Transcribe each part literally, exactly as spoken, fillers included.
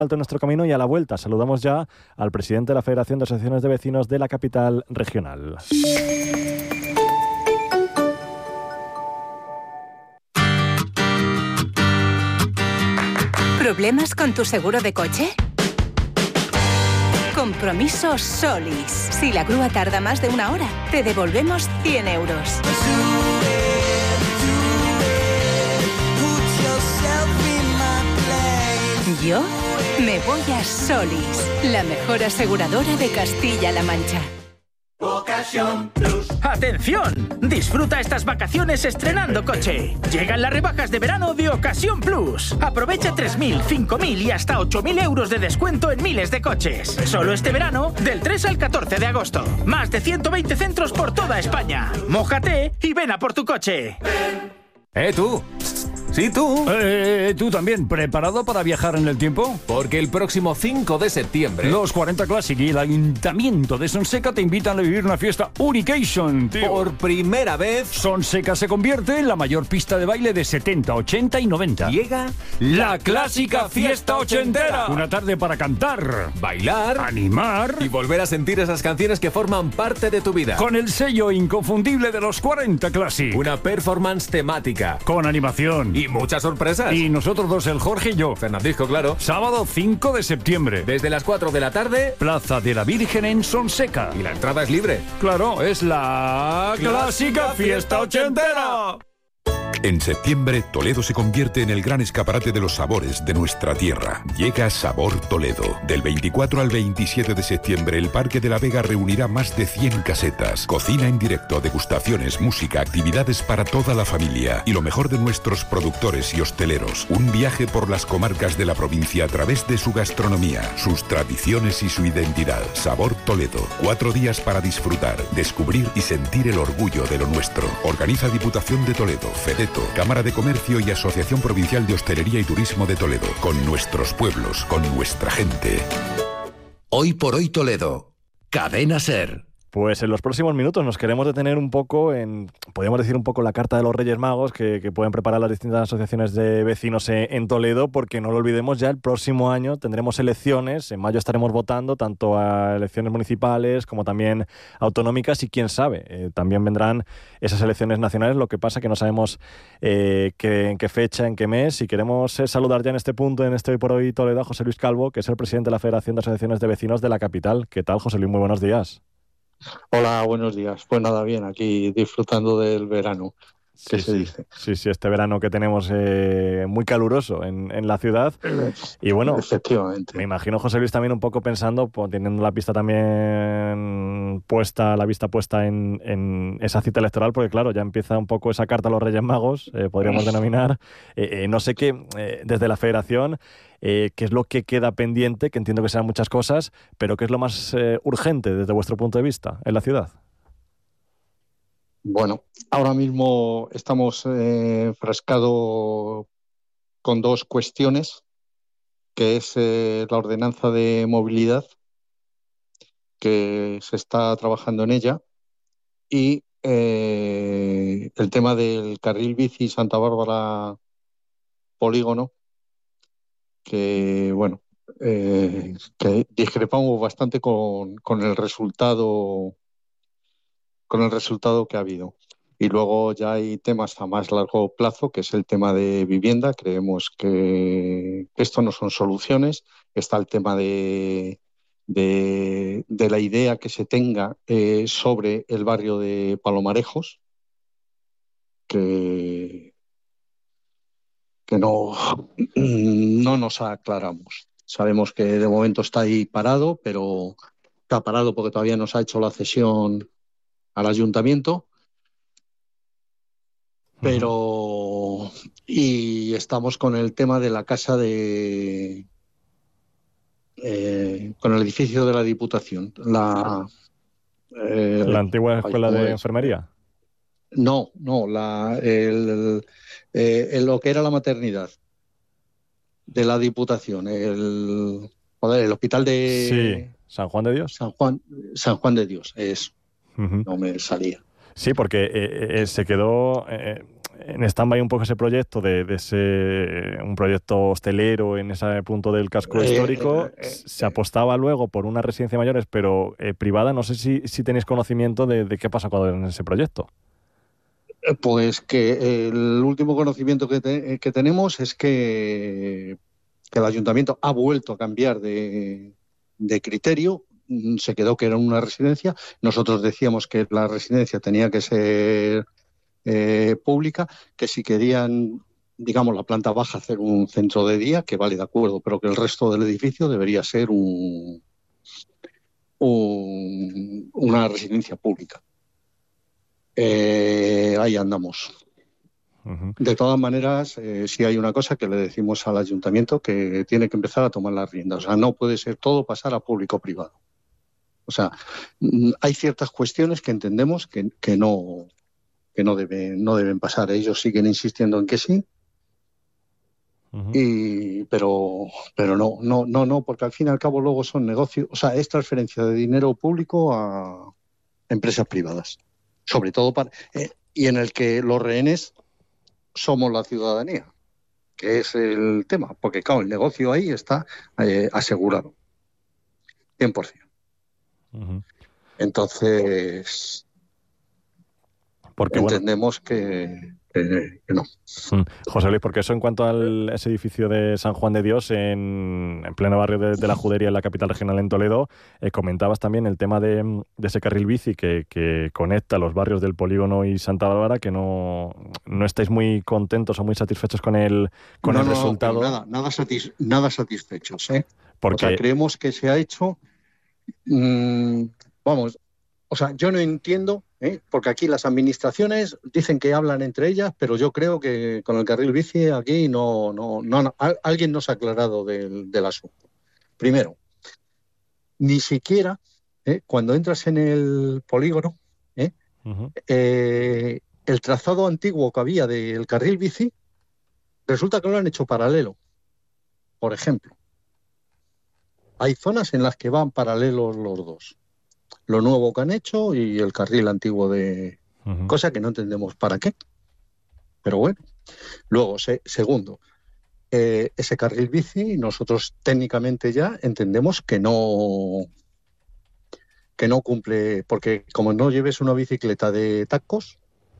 alto en nuestro camino y a la vuelta saludamos ya al presidente de la Federación de Asociaciones de Vecinos de la capital regional. ¿Problemas con tu seguro de coche? Compromiso Solis. Si la grúa tarda más de una hora, te devolvemos cien euros. Yo me voy a Solis, la mejor aseguradora de Castilla-La Mancha. Ocasión Plus. ¡Atención! Disfruta estas vacaciones estrenando coche. Llegan las rebajas de verano de Ocasión Plus. Aprovecha tres mil, cinco mil y hasta ocho mil euros de descuento en miles de coches. Solo este verano, del tres al catorce de agosto. Más de ciento veinte centros por toda España. Mójate y ven a por tu coche. ¿Eh, tú? Sí, tú. Eh, tú también, ¿preparado para viajar en el tiempo? Porque el próximo cinco de septiembre... Los cuarenta Classic y el Ayuntamiento de Sonseca te invitan a vivir una fiesta Unication, tío. Por primera vez... Sonseca se convierte en la mayor pista de baile de setenta, ochenta y noventa. Llega la clásica fiesta ochentera. Una tarde para cantar, bailar, animar y volver a sentir esas canciones que forman parte de tu vida. Con el sello inconfundible de los cuarenta Classic. Una performance temática. Con animación. Y muchas sorpresas. Y nosotros dos, el Jorge y yo. Fernandisco, claro. Sábado cinco de septiembre. Desde las cuatro de la tarde. Plaza de la Virgen en Sonseca. Y la entrada es libre. Claro, es la clásica fiesta ochentera. En septiembre, Toledo se convierte en el gran escaparate de los sabores de nuestra tierra. Llega Sabor Toledo. Del veinticuatro al veintisiete de septiembre, el Parque de la Vega reunirá más de cien casetas. Cocina en directo, degustaciones, música, actividades para toda la familia. Y lo mejor de nuestros productores y hosteleros. Un viaje por las comarcas de la provincia a través de su gastronomía, sus tradiciones y su identidad. Sabor Toledo. Cuatro días para disfrutar, descubrir y sentir el orgullo de lo nuestro. Organiza Diputación de Toledo, FEDETO, Cámara de Comercio y Asociación Provincial de Hostelería y Turismo de Toledo. Con nuestros pueblos, con nuestra gente. Hoy por hoy Toledo. Cadena SER. Pues en los próximos minutos nos queremos detener un poco en, podríamos decir un poco la carta de los Reyes Magos que, que pueden preparar las distintas asociaciones de vecinos en, en Toledo, porque no lo olvidemos, ya el próximo año tendremos elecciones, en mayo estaremos votando tanto a elecciones municipales como también autonómicas y quién sabe, eh, también vendrán esas elecciones nacionales, lo que pasa que no sabemos eh, qué, en qué fecha, en qué mes, y queremos eh, saludar ya en este punto, en este Hoy por Hoy Toledo, a José Luis Calvo, que es el presidente de la Federación de Asociaciones de Vecinos de la capital. ¿Qué tal, José Luis? Muy buenos días. Hola, buenos días. Pues nada, bien, aquí disfrutando del verano, que sí, se sí. dice. Sí, sí, este verano que tenemos eh, muy caluroso en, en la ciudad. Y bueno, efectivamente. Me imagino, José Luis, también un poco pensando, pues, teniendo la pista también puesta, la vista puesta en, en esa cita electoral, porque claro, ya empieza un poco esa carta a los Reyes Magos, eh, podríamos denominar. Eh, eh, no sé qué, eh, desde la Federación, Eh, qué es lo que queda pendiente, que entiendo que serán muchas cosas, pero qué es lo más eh, urgente desde vuestro punto de vista en la ciudad. Bueno, ahora mismo estamos eh, enfrascados con dos cuestiones, que es eh, la ordenanza de movilidad, que se está trabajando en ella, y eh, el tema del carril bici Santa Bárbara Polígono, que bueno, eh, que discrepamos bastante con, con el resultado con el resultado que ha habido. Y luego ya hay temas a más largo plazo, que es el tema de vivienda. Creemos que esto no son soluciones. Está el tema de, de, de la idea que se tenga eh, sobre el barrio de Palomarejos, que que no, no nos aclaramos. Sabemos que de momento está ahí parado, pero está parado porque todavía no se ha hecho la cesión al ayuntamiento. Pero y estamos con el tema de la casa de eh, con el edificio de la Diputación, la eh, la antigua escuela de enfermería. No, no, la el, eh, el, lo que era la maternidad de la Diputación, el, joder, el hospital de sí, San Juan de Dios. San Juan, San Juan de Dios, eso. Uh-huh. No me salía. Sí, porque eh, eh, se quedó, eh, en stand-by un poco ese proyecto de, de ese un proyecto hostelero en ese punto del casco Eh, histórico. eh, eh, Se apostaba luego por una residencia de mayores, pero eh, privada. No sé si, si tenéis conocimiento de, de qué pasa en ese proyecto. Pues que el último conocimiento que, te, que tenemos es que, que el ayuntamiento ha vuelto a cambiar de, de criterio. Se quedó que era una residencia. Nosotros decíamos que la residencia tenía que ser Eh, pública, que si querían, digamos, la planta baja hacer un centro de día, que vale, de acuerdo, pero que el resto del edificio debería ser un, un una residencia pública. Eh, ahí andamos. Uh-huh. De todas maneras, eh, sí hay una cosa que le decimos al ayuntamiento, que tiene que empezar a tomar las riendas. O sea, no puede ser todo pasar a público-privado. O sea, hay ciertas cuestiones que entendemos que, que no que no deben, no deben pasar. Ellos siguen insistiendo en que sí, uh-huh. y, pero, pero no, no, no, no, porque al fin y al cabo luego son negocios, o sea, es transferencia de dinero público a empresas privadas, sobre todo para, eh, y en el que los rehenes somos la ciudadanía, que es el tema, porque claro, el negocio ahí está eh, asegurado, cien por ciento. Uh-huh. Entonces... Porque, entendemos bueno, que, que, que no. José Luis, porque eso en cuanto a ese edificio de San Juan de Dios en, en pleno barrio de, de la Judería en la capital regional en Toledo, eh, comentabas también el tema de, de ese carril bici que, que conecta los barrios del Polígono y Santa Bárbara, que no, no estáis muy contentos o muy satisfechos con el, con no, el no, resultado. No, nada, nada, satis, nada satisfechos, ¿eh? Porque... O sea, creemos que se ha hecho... Mmm, vamos, o sea, yo no entiendo... ¿Eh? Porque aquí las administraciones dicen que hablan entre ellas, pero yo creo que con el carril bici aquí no, no, no, no alguien no se ha aclarado del, del asunto. Primero, ni siquiera ¿eh? cuando entras en el polígono, ¿eh? Uh-huh. eh, el trazado antiguo que había del carril bici, resulta que lo han hecho paralelo. Por ejemplo, hay zonas en las que van paralelos los dos. Lo nuevo que han hecho y el carril antiguo de... Uh-huh. Cosa que no entendemos para qué. Pero bueno. Luego, se, segundo, eh, ese carril bici nosotros técnicamente ya entendemos que no que no cumple, porque como no lleves una bicicleta de tacos,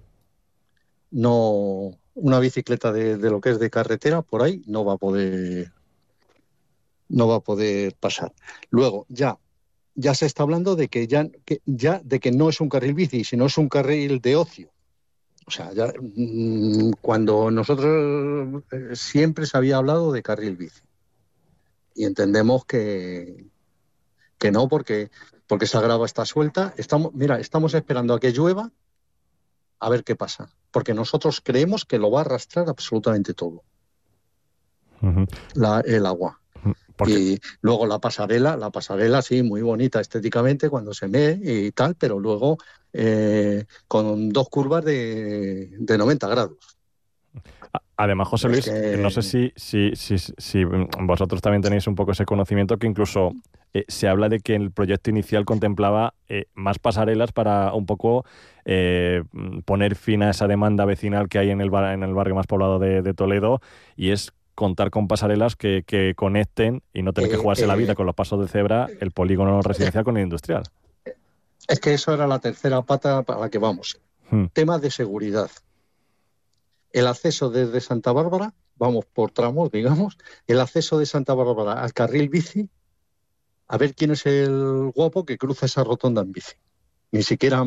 no una bicicleta de, de lo que es de carretera, por ahí no va a poder no va a poder pasar. Luego, ya ya se está hablando de que ya, que ya de que no es un carril bici, sino es un carril de ocio. O sea, ya, mmm, cuando nosotros eh, siempre se había hablado de carril bici. Y entendemos que, que no, porque, porque esa grava está suelta. Estamos, mira, estamos esperando a que llueva a ver qué pasa. Porque nosotros creemos que lo va a arrastrar absolutamente todo. Uh-huh. La, el agua. Porque... Y luego la pasarela, la pasarela sí, muy bonita estéticamente cuando se ve y tal, pero luego eh, con dos curvas de, de noventa grados. Además, José Luis, es que... no sé si, si, si, si vosotros también tenéis un poco ese conocimiento, que incluso eh, se habla de que el proyecto inicial contemplaba eh, más pasarelas para un poco eh, poner fin a esa demanda vecinal que hay en el, bar, en el barrio más poblado de, de Toledo, y es contar con pasarelas que, que conecten y no tener eh, que jugarse eh, la vida con los pasos de cebra, el polígono residencial eh, con el industrial. Es que eso era la tercera pata para la que vamos. Hmm. Temas de seguridad. El acceso desde Santa Bárbara, vamos por tramos, digamos, el acceso de Santa Bárbara al carril bici, a ver quién es el guapo que cruza esa rotonda en bici. Ni siquiera...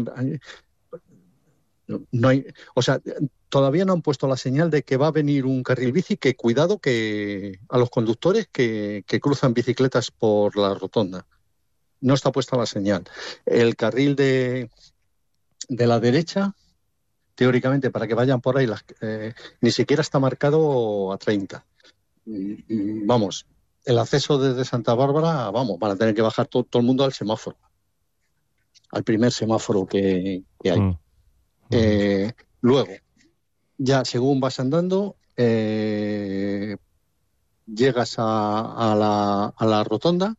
No hay, o sea, todavía no han puesto la señal de que va a venir un carril bici, que cuidado que a los conductores que, que cruzan bicicletas por la rotonda. No está puesta la señal. El carril de, de la derecha, teóricamente, para que vayan por ahí, las, eh, ni siquiera está marcado a treinta. Vamos, el acceso desde Santa Bárbara, vamos, van a tener que bajar todo, todo el mundo al semáforo. Al primer semáforo que, que hay. Mm. Eh, luego, ya según vas andando, eh, llegas a, a, la, a la rotonda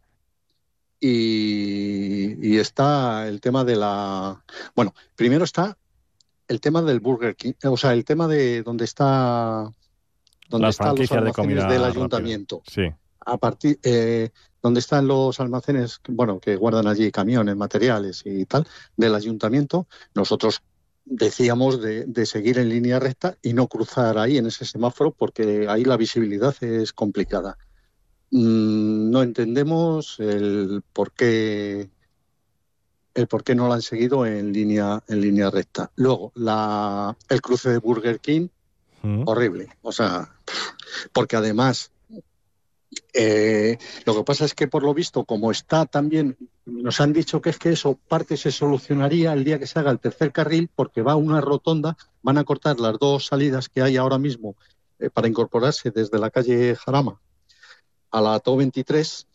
y, y está el tema de la... Bueno, primero está el tema del Burger King, o sea, el tema de donde está donde Las están los franquicias de almacenes comida del rápida. ayuntamiento. Sí. A partir eh, donde están los almacenes, bueno, que guardan allí camiones, materiales y tal, del ayuntamiento, nosotros decíamos de, de seguir en línea recta y no cruzar ahí en ese semáforo porque ahí la visibilidad es complicada. Mm, no entendemos el por qué el por qué no lo han seguido en línea en línea recta. Luego, la, el cruce de Burger King, mm. horrible. O sea, porque además Eh, lo que pasa es que, por lo visto, como está también, nos han dicho que es que eso parte se solucionaría el día que se haga el tercer carril, porque va a una rotonda, van a cortar las dos salidas que hay ahora mismo eh, para incorporarse desde la calle Jarama a la T O veintitrés.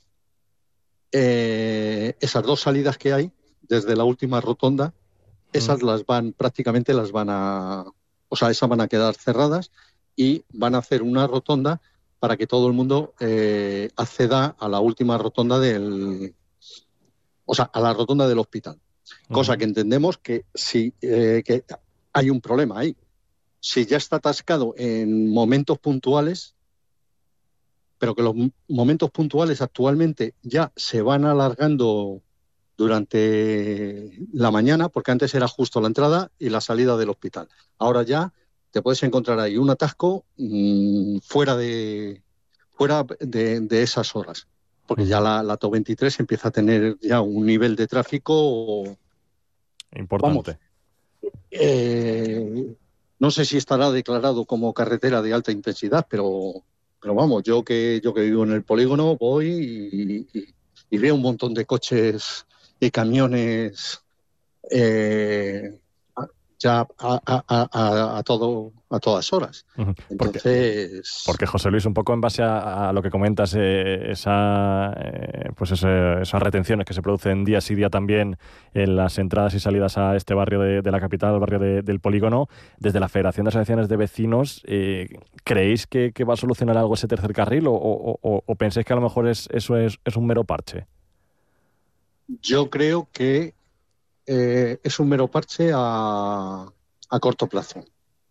Eh, esas dos salidas que hay desde la última rotonda, esas mm. las van, prácticamente las van a, o sea, esas van a quedar cerradas y van a hacer una rotonda para que todo el mundo eh, acceda a la última rotonda del, o sea, a la rotonda del hospital. Uh-huh. Cosa que entendemos que si eh, que hay un problema ahí. Si ya está atascado en momentos puntuales, pero que los momentos puntuales actualmente ya se van alargando durante la mañana, porque antes era justo la entrada y la salida del hospital. Ahora ya te puedes encontrar ahí un atasco mmm, fuera de fuera de, de esas horas, porque ya la, la T O veintitrés empieza a tener ya un nivel de tráfico importante. Vamos, eh, no sé si estará declarado como carretera de alta intensidad, pero, pero vamos, yo que yo que vivo en el polígono voy y, y, y veo un montón de coches y camiones eh, ya a, a, a, a todo a todas horas. Uh-huh. Entonces, porque, porque José Luis, un poco en base a, a lo que comentas, eh, esa eh, pues ese, esas retenciones que se producen día sí día también en las entradas y salidas a este barrio de, de la capital, el barrio de, del polígono, desde la Federación de Asociaciones de Vecinos, eh, ¿creéis que, que va a solucionar algo ese tercer carril o, o, o, o pensáis que a lo mejor es, eso es, es un mero parche? Yo creo que Eh, es un mero parche a, a corto plazo.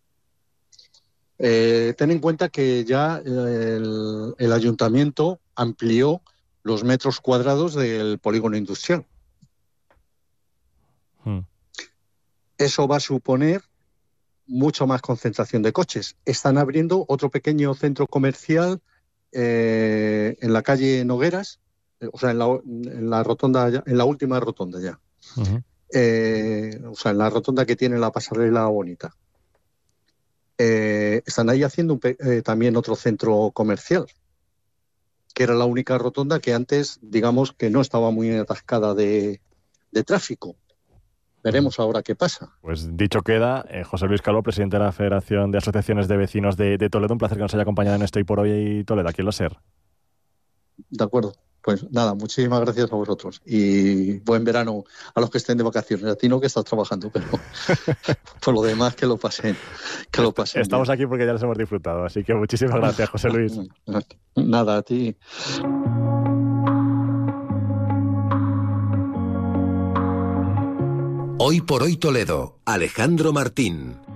Eh, ten en cuenta que ya el, el ayuntamiento amplió los metros cuadrados del polígono industrial. Hmm. Eso va a suponer mucho más concentración de coches. Están abriendo otro pequeño centro comercial eh, en la calle Nogueras, eh, o sea, en la, en la rotonda, en la última rotonda ya. Uh-huh. Eh, o sea, en la rotonda que tiene la pasarela bonita. Eh, están ahí haciendo un, eh, también otro centro comercial, que era la única rotonda que antes, digamos, que no estaba muy atascada de, de tráfico. Veremos ahora qué pasa. Pues dicho queda, eh, José Luis Calvo, presidente de la Federación de Asociaciones de Vecinos de, de Toledo, un placer que nos haya acompañado en Esto y por Hoy Toledo, aquí en Lo Ser. De acuerdo. Pues nada, muchísimas gracias a vosotros y buen verano a los que estén de vacaciones. A ti no, que estás trabajando, pero por lo demás que lo pasen, que lo pasen. Estamos bien. Aquí porque ya los hemos disfrutado, así que muchísimas gracias, José Luis. Nada, a ti. Hoy por Hoy Toledo, Alejandro Martín.